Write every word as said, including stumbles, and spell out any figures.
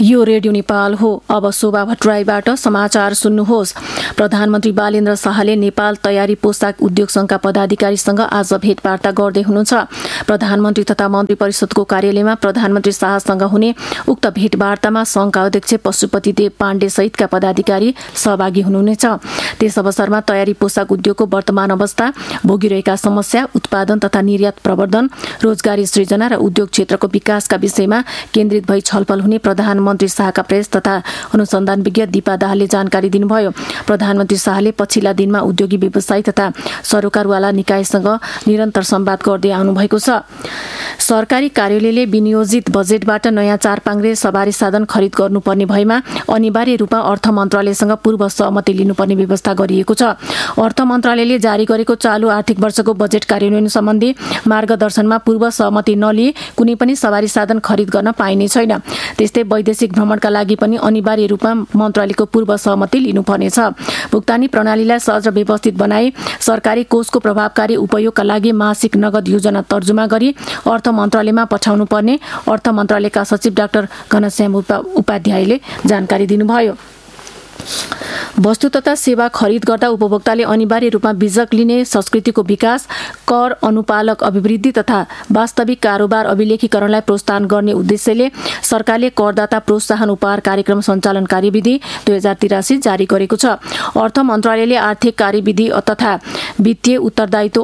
यो रेडियो नेपाल हो। अब शोभा भट्टराईबाट समाचार सुन्नुहोस्। प्रधानमन्त्री बालेन्द्र शाहले नेपाल तयारी पोशाक उद्योग संघका पदाधिकारीसँग आज भेटवार्ता गर्दै हुनुहुन्छ। प्रधानमन्त्री तथा मन्त्री परिषदको कार्यालयमा प्रधानमन्त्री शाहसँग हुने उक्त भेटवार्तामा संघका अध्यक्ष पशुपति देव पाण्डे सहितका पदाधिकारी सहभागी हुनुहुनेछ। त्यस अवसरमा तयारी पोशाक उद्योगको वर्तमान अवस्था, भोगिरहेका समस्या, उत्पादन तथा निर्यात प्रवर्धन, रोजगारी सृजना र उद्योग क्षेत्रको विकासका विषयमा केन्द्रित भई छलफल हुने प्रधानमन्त्री शाहका प्रेस तथा अनुसन्धान विज्ञ दीपा दाहालले जानकारी दिनुभयो। प्रधानमन्त्री शाहले पछिल्ला दिनमा उद्योगी व्यवसायी तथा सरोकारवाला निकायसँग निरन्तर संवाद गर्दै आउनुभएको छ। सरकारी कार्यालयले विनियोजित बजेटबाट नयाँ चारपाङ्ग्रे सवारी साधन खरिद गर्नुपर्ने भएमा अनिवार्य रूपमा अर्थ मन्त्रालयसँग पूर्व सहमति लिनुपर्ने व्यवस्था गरिएको छ। अर्थ मन्त्रालयले जारी गरेको चालु आर्थिक वर्षको बजेट कार्यान्वयन सम्बन्धी मार्गदर्शनमा पूर्व सहमति नलिए कुनै पनि सवारी साधन खरिद गर्न पाइने छैन। त्यस्तै वैदेशिक भ्रमणका लागि पनि अनिवार्य रूपमा मन्त्रालयको पूर्व सहमति लिनुपर्नेछ। भुक्तानी प्रणालीलाई सहज र व्यवस्थित बनाई सरकारी कोषको प्रभावकारी उपयोगका लागि मासिक नगद योजना तर्जुमा गरी अर्थ मन्त्रालयमा पठाउनु पर्ने अर्थ मन्त्रालयका सचिव डाक्टर घनश्याम उपाध्यायले जानकारी दिनुभयो। वस्तु तथा सेवा खरिद गर्दा उपभोक्ताले अनिवार्य रूपमा बिजक लिने संस्कृतिको विकास, कर अनुपालक अभिवृद्धि तथा वास्तविक कारोबार अभिलेखीकरणलाई प्रोत्साहन गर्ने उद्देश्यले सरकारले करदाता प्रोत्साहन उपहार कार्यक्रम सञ्चालन कार्यविधि दुई हजार तिरासी जारी गरेको छ। अर्थ मन्त्रालयले आर्थिक कार्यविधि तथा वित्तीय उत्तरदायित्व